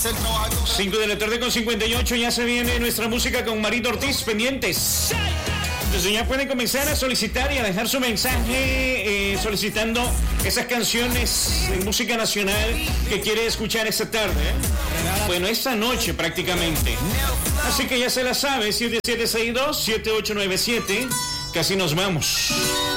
5 de la tarde con 58, ya se viene nuestra música con Marito Ortiz, pendientes. Entonces ya pueden comenzar a solicitar y a dejar su mensaje solicitando esas canciones de música nacional que quiere escuchar esta tarde. Bueno, esta noche prácticamente. Así que ya se la sabe, 7762-7897, casi nos vamos.